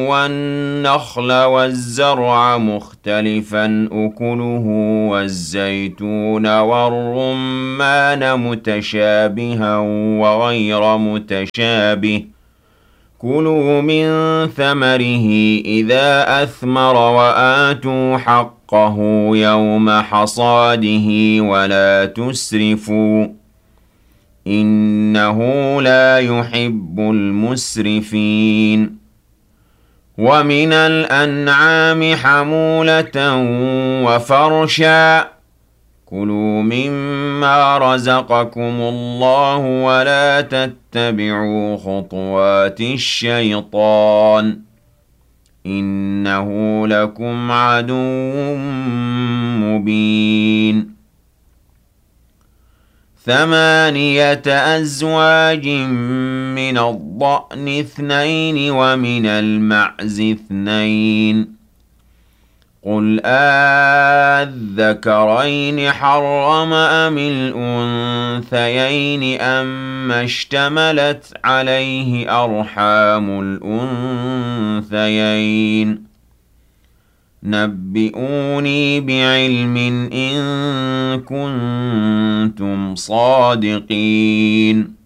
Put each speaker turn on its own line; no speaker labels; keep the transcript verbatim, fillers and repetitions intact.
وَالنَّخْلَ وَالزَّرْعَ مُخْتَلِفًا أُكُلُهُ وَالزَّيْتُونَ وَالرُّمَّانَ مُتَشَابِهًا وَغَيْرَ مُتَشَابِهٍ ۚ كُلُوا مِن ثَمَرِهِ إِذَا أَثْمَرَ وَآتُوا حَقَّهُ يَوْمَ حَصَادِهِ وَلَا تُسْرِفُوا ۚ إِنَّهُ لَا يُحِبُّ الْمُسْرِفِينَ. وَمِنَ الْأَنْعَامِ حَمُولَةً وَفَرْشًا ۚ كُلُوا مِمَّا رَزَقَكُمُ اللَّهُ وَلَا تَتَّبِعُوا خُطُوَاتِ الشَّيْطَانِ ۚ إِنَّهُ لَكُمْ عَدُوٌّ مُّبِينٌ. ثَمَانِيَةَ أَزْوَاجٍ مِّنَ الضَّأْنِ اثْنَيْنِ وَمِنَ الْمَعْزِ اثْنَيْنِ ۗ قُلْ آلذَّكَرَيْنِ حَرَّمَ أَمِ الْأُنثَيَيْنِ أَمَّا اشْتَمَلَتْ عَلَيْهِ أَرْحَامُ الْأُنثَيَيْنِ ۖ نَبِّئُونِي بِعِلْمٍ إِن كُنتُمْ صَادِقِينَ.